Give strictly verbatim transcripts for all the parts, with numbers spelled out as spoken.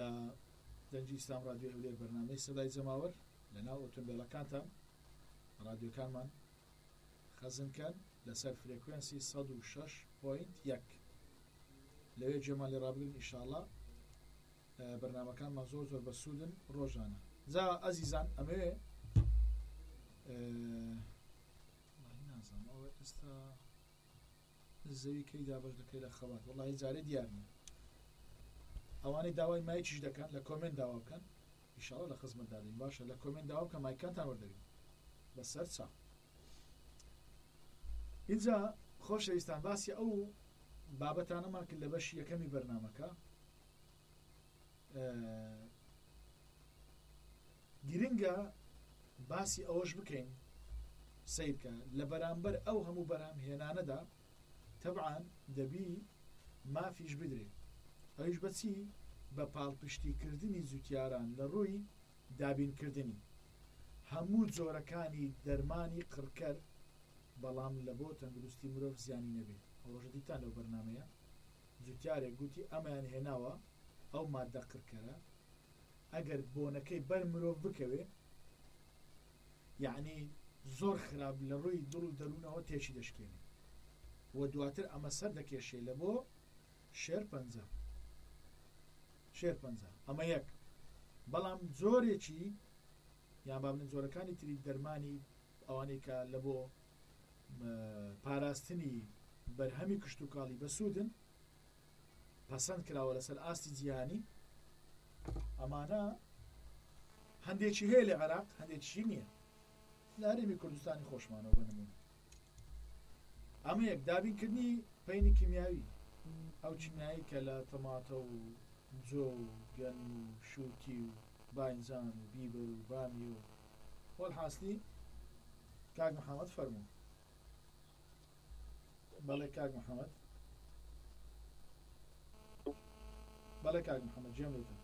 لە دەنجی ئیسلام رادیۆ ئەولێر بەرنامەی سەدای جەماوەر لەناو ئۆتۆمبیلەکانتان رادیۆکانمان خەزنکەن لەسەر فرێکوێنسی سەد و شەش پۆینت یەک لەوێ جێمان لێ ڕابگرن ئینشاءڵڵا بەرنامەکانمان زۆر زۆر بەسوودن ڕۆژانە. جا ئەزیزان ئەمەوێ نازانم ئەوە ئێستا زەوی کەی دابش دەکەی لە خەبات وەڵڵاهی جارێ دیار نیە. ئەوانەی داوای مایکیش دەکەن لە کۆمنت داوا بکەن ئینشاءڵڵا لە خزمەتدا دەین. باشە لە کۆمنت داوا بکەن مایکانتان وەردەگرن بەسەر چاو. اینجا خۆشەویستان باسی ئەو بابەتانەمان کرد لە بەشی یەکەمی بەرنامەکە. گرنگە باسی ئەوەش بکەین سیرکە لە بەرامبەر ئەو هەموو بەرهەمهێنانەدا تەبعاً دەبی مافیش بدرێت. ئەویش بەچی بە پاڵپشتیکردنی جوتیاران لە ڕووی دابینکردنی هەموو جۆرەکانی دەرمانی قڕکەر بەڵام لە بۆ تەندروستی مرۆڤ زیانی نەبێت. ڕۆژە دیتان لەو بەرنامەیە جوتیارێک گوتی ئەمەیان هێناوە ئەو مادە قڕکەرە ئەگەر بۆنەکەی بەر مرۆڤ بکەوێ یعنی زۆر خراپ لە ڕووی دڵ و دەروونەوە تێشی دەشکێنێ و دواتر ئەمە سەر دەکێشێ لە بۆ شێر پەنجە شێر پەنجە ئەمە یەک. بەڵام زۆرێکی یان با بڵێن زۆرەکانی تری دەرمانی ئەوانەی کە لە بۆ پاراستنی بەرهەمی کشت و کاڵی بەسوودن پەسەند کراوە لەسەر ئاستی جیهانی. ئەمانە هەندێکی هەیە لە عێراق هەندێکی نییە لە هەرێمی کوردستانی خۆشمانەوە بنمونە. ئەمە یەک دابینکردنی پەینی کیمیاوی ئەو چینایی کە لە تەماتە و جۆ و گەن و شووتی و باینجان و بیبەر و بامی و وەڵحاصلی کاک محەممەد فەرموو. بەڵێ کاک محەممەد بەڵێ کاک محەممەد جێم لێتە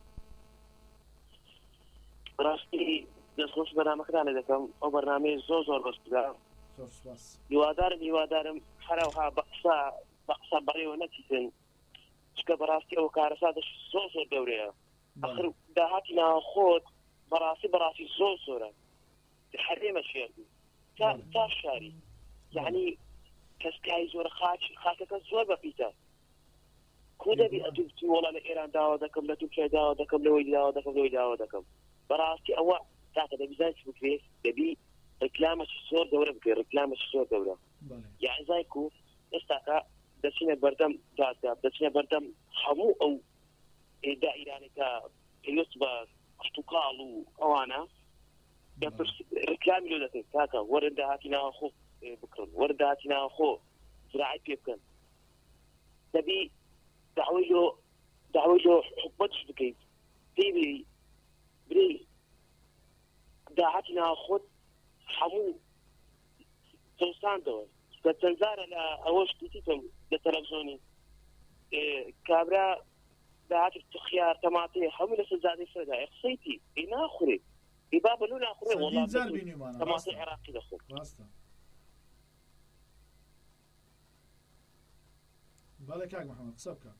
ڕاستی دەستخۆش بەرنامەکەتان لێ دەکەم. ئەو بەرنامەیە زۆر زۆر بەستدا هیوادارم هیوادارم هەراوها بە قسە بە قسە بەڕێوە نەچیتن چکە بەڕاستی ئەو کارەسا دەش زۆر زۆر گەورەیە. ئەخر داهاتی ناوخۆت بەڕاستی بەڕاستی زۆر زۆرە هەرێمە شێردی تا تا شاری یعنی کەسکایی زۆر خاچ خاکەکە زۆر بەپیتە کو دەبی ئەدوبتی وەڵا لە ئێران داوا دەکەم لە تورکیا داوا دەکەم لەوەی داوا دەکەم لەوەی داوا دەکەم. بەڕاستی ئەوە تاکە دەبیزان چ بکرێ دەبی ڕکلامەش زۆر گەورە بکرێ ڕکلامەش زۆر گەورە. یعنی زایکو ئێستاکە دەچینە بەردەم دادگا دەچینە بەردەم هەموو ئەو دائیرانێکە پێویست بە کشت و کاڵ و ئەوانە ڕکلامی لێ دەکەن تاکە وەرن داهاتی ناوەخۆ بکڕن وەرن داهاتی ناوەخۆ زراعەت پێ بکەن. دەبی داوای لۆ داوای لۆ حکومەتش بکەیت پێی بێ برێ داهاتی ناوەخۆت هەموو دۆستاندەوە کە چەندجارە لە ئەوەش گوتیتم لە تەلەڤیزۆنی کابرا داهاتی خیار تەماتێ هەموو لە سەجادەی سەردایە قسەیتی ئێ ناخورێ ئێ با بەلو ناخورێ وەڵام تەماتەی عێراقی دەخۆ. بەڵێ کاک محەممەد قسە بکە.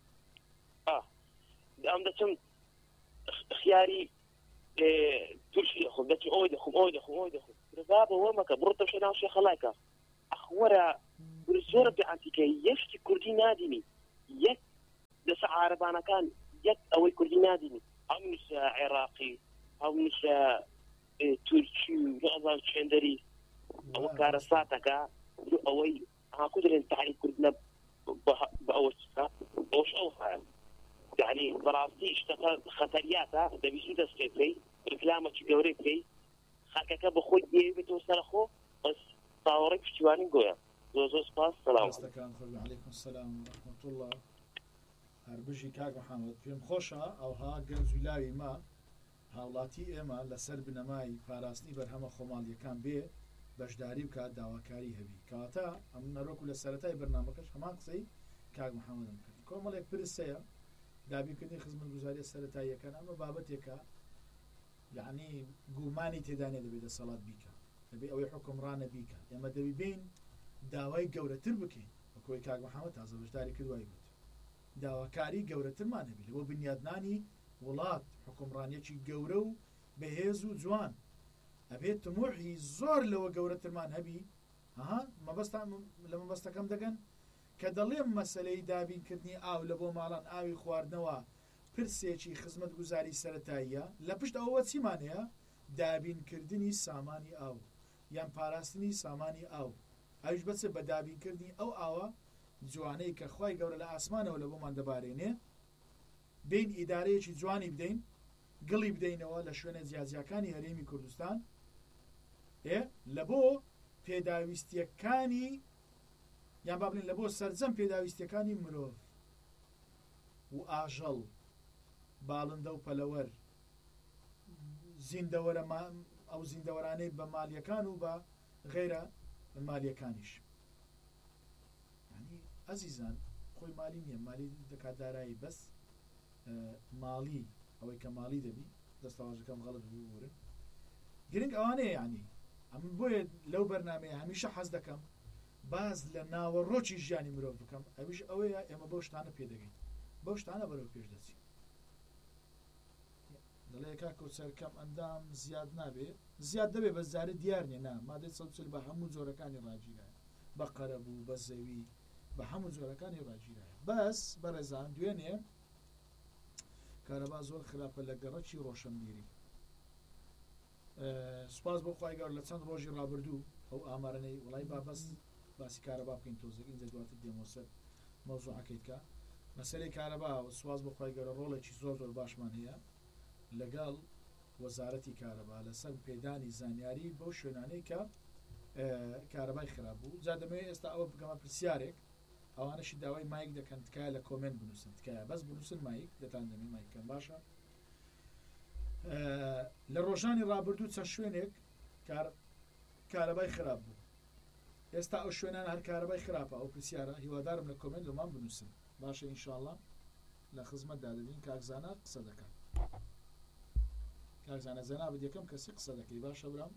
ئەم دەچم خیاری تورکی دەخۆم دەچم ئەوەی دەخۆم ئەوەی دەخۆم ئەوەی دەخۆم رضا بەوە مەکە بڕۆتە شوێ ناو شێخەڵایکە ئەخوەرە زۆرە بێعەنتیکە یەشتی کوردی نادینی یەک لەسە عارەبانەکان یەک ئەوەی کوردی نادینی هەمووشە عێراقی هەمووشە تورکی و نەزان چێندەری ئەوە کارە ساتەکە ئەوەی هاکو دەرێن تاعی کوردنە بە ئەوە ئەوش ئەو هەیە یعنی بەڕاستی شتەکە خەتەریاتە دەبیست دەست پێ بکەی ڕکلامەکی گەورەی بکەی خاکەکە بە خۆی دێ بێتەوە سەرخۆ بەس باوەڕێی پشتیوانی گۆیە. زۆر زۆر سپاس. سەلام عەلەیکوم سەلام ورەحمەتوڵڵا الله. هەر بژی کاک محەممەد پێم خۆشە ئەوها گەنج و لاوی ما هاوڵاتی ئێمە لەسەر بنەمای پاراستنی بەرهەمە خۆماڵیەکان بێ بەشداری بکات داواکاری هەبی کەواتە ئەم نەرۆک و لە سەرەتای بەرنامەکەش هەمان قسەی کاک محەممەدم کرد. کۆمەڵێک پرسەیە دابینکردنی خزمەتگوزاریە سەرەتاییەکان ئەمە بابەتێکە یعنی گومانی تێدانێ دەبێت دەسەڵات بیکە دەبێ ئەوەی حکمڕانە بیکە ئێمە دەبی بین داوای گەورەتر بکەین وەکۆی کاک محەممەد تازە بەشداری کردوای بوت داواکاری گەورەترمان هەبی لەبۆ بنیادنانی وڵات حکومڕانیەکی گەورە و بەهێز و جوان ئەبێت تموحی زۆر لەوە گەورەترمان هەبی ها مەبەستان لە مەبەستەکەم دەگەن کە دەڵێم مەسەلەی دابینکردنی ئاو لە بۆ ماڵان ئاوی خواردنەوە پرسێکی خزمەت گوزاری سەرەتاییە لە پشت ئەوە چیمان هەیە دابینکردنی سامانی ئاو یان پاراستنی سامانی ئاو ئەویش بەچێ بە دابینکردنی ئەو ئاوە جوانەی کە خوای گەورە لە ئاسمانەوە لە بۆمان دەبارێنێ بین ئیدارەیەکی جوانی بدەین گڵی بدەینەوە لە شوێنە جیاجیەکانی هەرێمی کوردستان لە بۆ پێداویستیەکانی یان با بڵێن لە بۆ سەرجەم پێداویستیەکانی مرۆڤ و ئاژەڵ باڵندە و پەلەوەر زیندەوەرە ئەو زیندەوەرانەی بە مالیەکان و بە غەیرە مالیەکانیش ئەزیزان خۆی مالی نییە مالی دەکات دارایی بەس ماڵی ئەوەی کە ماڵی دەبی دەستەواژەکەم غەڵت بوورن گرنگ ئەوانەیە یعنی ئەم بۆیە لەو بەرنامەیە هەمیشە حەز دەکەم باز لە ناوەڕۆکی ژیانی مرۆڤ بکەم ئەویش ئەوەیە ئێمە بەو شتانە پێدەگەین بەو شتانە بەرەو پێش دەچین دەڵێ کاکە سەرکەم ئەندام زیاد نابێ زیاد دەبێ بە زارە دیار نیە نا مادەی سەد چل بە هەموو جۆرەکانی ڕاگیرایە بە قەرە بوو بە زەوی بە هەموو جۆرەکانی ڕاگیرایە بەس بەڕێزان دوێنێ کارەبا زۆر خراپە لە گەڕەکی ڕۆشنبیری سوپاس بۆ خوای گەورە لە چەند ڕۆژی ڕابردوو ئەو ئامارانەی وڵای بابەس باسی کارەبا بکەین تۆزێک ئینجا دواتر دێمەوە مەوزوعەکەی بکە مەسەلەی کارەبا و سوپاس بۆ خوای گەورە ڕۆڵێکی زۆر زۆر باشمان هەیە لەگەڵ وەزارەتی کارەبا لەسەر پێدانی زانیاری بەو شوێنانەی کە کارەبای خراپ بوو جا دەمەوێت ئێستا ئەوە بگەمە پرسیارێک ئەوانەشی داوای مایک دەکەن تکایە لە کۆمنت بنووسن تکایە بەس بنووسن مایک دەتان دەمێ مایکەکەن باشە لە ڕۆژانی ڕابردوو چەند شوێنێک کارەبای خراپ بوو ئێستا ئەو شوێنان هەر کارەبای خراپە ئەو پرسیارە هیوادارم لە کۆمنت لەمان بنووسن باشە ئینشاءڵڵا لە خزمەتدا دەبین کاکزانە قسە دەکەن کاکزانە زەنابەت یەکەم کەسی قسە دەکەی باشە برام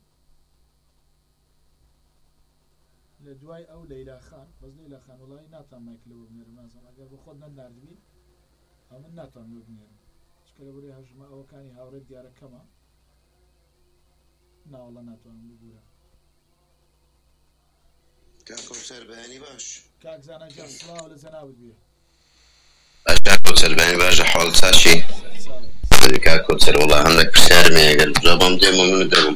لە دوای ئەو لەیلا خان بەس لەیلا خان وڵی ناتان مایک لەوە بنێرم نازانم ئەگەر بە خۆت نەناردبی ئەو من ناتوان لەوە بنێرم چکە لە بەروی هەژمە ئەوەکانی هاوڕێت دیارە کەمە ناوەڵە ناتوانم بگورە کاکەوسەر بەیانی باش کاکزانە جان سڵاو لە زەنابەت بێ کاکەوسەر بەیانی باشە حاڵت چاچی کاکەوسەر وڵا هەندێک پرسیارمێ ئەگەر بجابەم دێمە من دەبم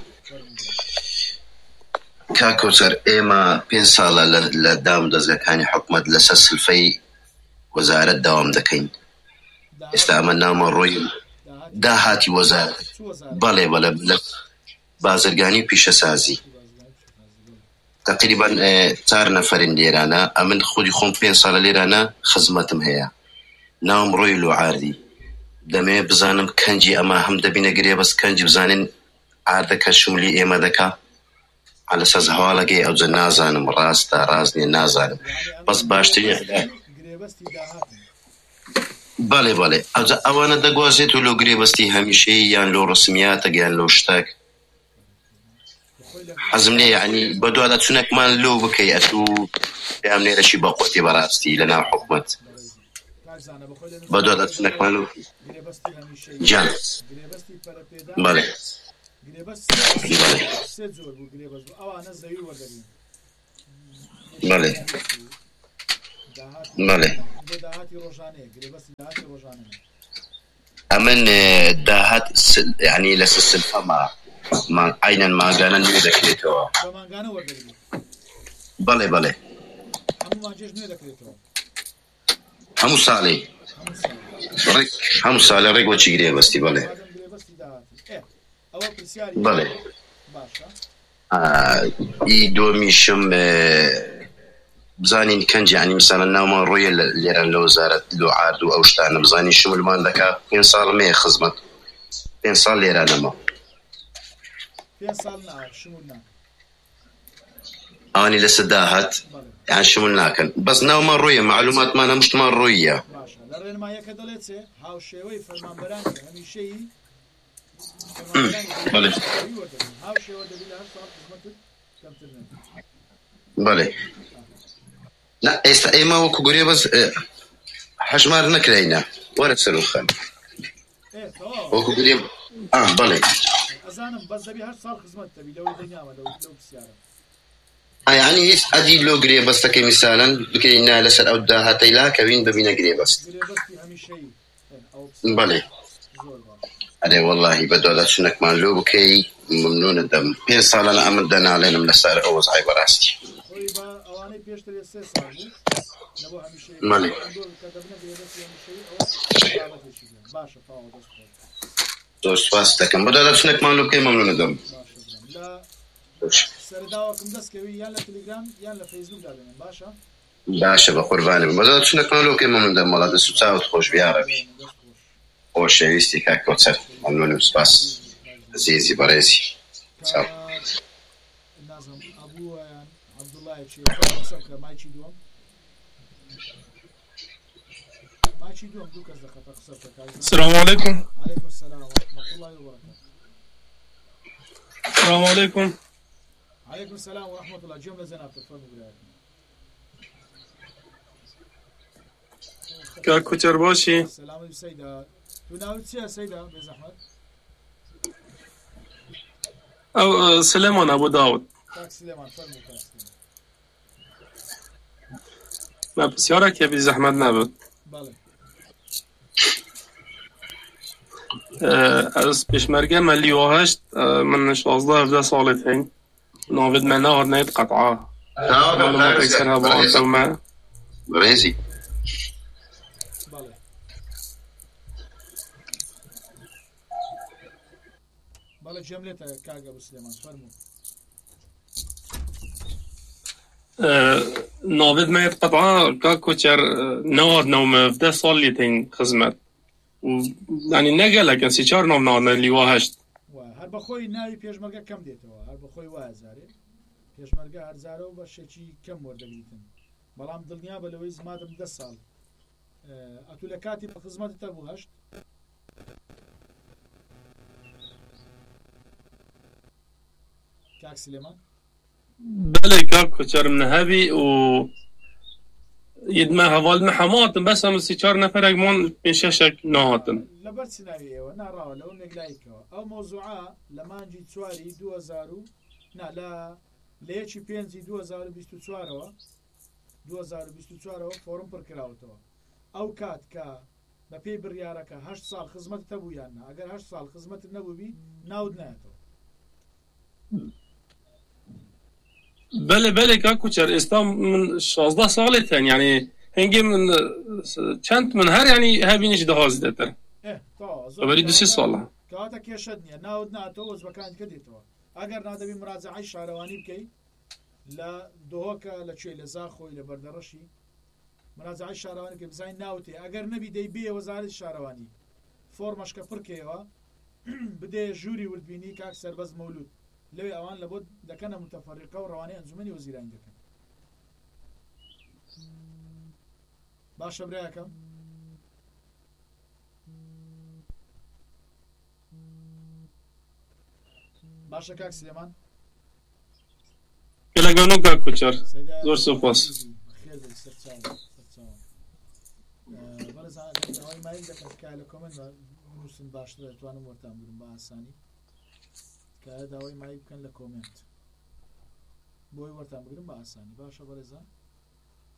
کاکەوسەر ئێمە پێنج ساڵە لە دام دەستگاکانی حکوومەت لەسەر سلفەی وەزارەت داوام دەکەین ئێستا ئەمە نامەڕۆی داهاتی وەزارەت بەڵێ بەڵێ لە بازرگانی و پیشەسازی تقریبا چار نەفەرین لێرانە ئەمن خودی خۆم پێنج ساڵە لێرانە خزمەتم هەیە ناوم ڕۆی لوعاردی دەمێ بزانم کەنجی ئەمە هەم دەبینە گرێ بەس کەنجی بزانین ئاردەکە شمولی ئێمە دەکا علەسەز هەواڵەکەی ئەوجە نازانم ڕاستە ڕاست نیە نازانم بەس باشترین بەڵێ بەڵێ ئەوجە ئەوانە دەگوازێت و لۆ گرێبەستی هەمیشەی یان لۆ ڕسمیاتە یان لۆ شتێک حەزم لێ یعنی بەدوا دەچوونێکمان لۆ بکەی ئەتوو پێم لێرەشی بەقۆتی بەڕاستی لە ناو حکوومەت بەدوا دەچوونێکمان لۆ جان بەڵێ بەڵێ بەڵێ ئەمن داهات یعنی لەسەر سلفەما عینەن ماگانە نوێ دەکرێتەوە بەڵێ بەڵێ هەموو ساڵی هەموو ساڵی ڕێک وەچی گرێبەستی بەڵێ بەڵێ ئی دۆمیشم بزانین کەنجی ینی میسانە ناومان ڕۆیە لێرە لە وەزارەت لۆ عارد و ئەو شتانە بزانین شمولمان دەکا پێنج ساڵم هەیە خزمەت پێنج ساڵ لێرانەمە ئەوانی لەسەر داهات یان شمول ناکەن بەس ناومان ڕۆیە معلوماتمان هەموو شتمان ڕۆیە بەڵێ بەڵێ ئێستا ئێمە وەکو گورێ بەس هەژمار نەکراینە وەرە سەر وخەن وەکو گرێ بەڵێ ئەزانم بەس دەبی هەر ساڵ خزمەت دەبی لەوەی دەنیامە لەو پرسیارە يعني هیچ ئەدی لۆ گرێ بەستەکەی میسالەن بکەینا لەسەر ئەو داهاتەی لا کەوین ببینە گرێ بەست بەڵێ ئەرێ وەڵڵاهی بەدۆدا چونەکمان لۆ بکەی ممنونە دەم پێنج ساڵانە ئەمن دەناڵێنم لەسەر ئەو وەزعای بەڕاستی مەڵێ زۆر سوپاس دەکەم بەدۆدا چونەکمان لۆ بکەی ممنونە دەم سەرداوەکم دەستکەوی یان لە تەلێگرام یان لە فەیسبوک دابێنن باشە باشە بە قوربانم بەدۆدا چونەکمان لۆ بکەی ممنون دەم وەڵا دەست و چاوت خۆش بیا ڕەبی خۆشەویستی کاک کۆچەر ممنونم سوپاس عزیزی بەڕێزی چاو نازم ئەبوو یان عەبدوڵڵایەکی قسە بکە مایکی دووەم مایکی دووەم دوو کەس دەخەتە قسە بکە السلام عليكم عليكم السلام ورحمة الله وبركاته السلام عليكم عليكم السلام ورحمة الله جملة زناب تفضل ولاية كاك كوتر باشي السلام عليكم سيدة تناول يا سيدة بزحمة أو سليمان أبو داود كاك سليمان تفضل كاك سليمان ما بسيارك يا بزحمة نبت بله از پشمرگه ملی وهشت من شازده هفده سالت هین ناود من نهار نید قطعه معلومات اکثرها با انت و ما بريزي بله بله جملة كاغا ابو سليمان فرمو ناود من قطعه كا كوچر نهار نوم هفده سالت هین خدمت يعني نقل لكن سيشار نوم نار اللي واهشت هر بخوي ناوي پێشمەرگە کەم دێتەوە هەر بەخۆی وایە زارێ پێشمەرگە هەرزارە و بە شێکی کەم وەردەگریتن بەڵام دڵنیا بە لەوەی زمادم دە ساڵ ئەتو لە کاتی بە خزمەتتە بوو هەشت کاک سلێمان بله كاك كوچر من هبي و يدما هوال محمات بس هم سيشار نفرق من بنششك نهاتن لەبەر چناوی ئێوە ناڕاوە لەو نێگلایکەوە ئەو مۆزوعە لە مانجی چواری دو هەزار و نا لە لە یەکی پێنجی دو هەزار و بیست و چوارەوە دو هەزار و بیست و چوارەوە فۆرم پڕ کراوەتەوە ئەو کات کە بە پێی بڕیارەکە هەشت ساڵ خزمەتت هەبوو یاننا ئەگەر هەشت ساڵ خزمەتت نەبووبی ناود نایەتەوە بله بله كاك كوچر استام من شازده سالت هن يعني هنگی من چند من هر يعني هبینش دهاز دتر اه تا بری دو سه ساله کاتا کێشت نییە ناود ناتەوە وەزبەکان کردیتەوە ئەگەر نادەبی مراجعەی شارەوانی بکەیت لە دۆهۆکە لەکوێ لە زاخۆی لە بەردەڕەشی مراجعەی شارەوانی کە بزانین ناوتێ ئەگەر نەبی دەی بێ وەزارەتی شارەوانی فۆرمەشکە پڕکەوە بدێ ژووری وردبینی کاک سەربەز مەولود لەوێ ئەوان لە بۆ دەکەنە متەفەڕقە و ڕەوانەی ئەنجومەنی وەزیرانی دەکەن باشە برایەکەم باشە کاک سلێمان گەلەگەنۆ کاک کوچەر زۆر سوپاس ئەوەی مایل دەکەم تکایە لە کۆمنت نووسن باشتر دەتوانم وەرتان بگرم بە ئاسانی تکایە داوای مایل بکەن لە کۆمنت بۆی وەرتان بگرم بە ئاسانی باشە بەڕێزان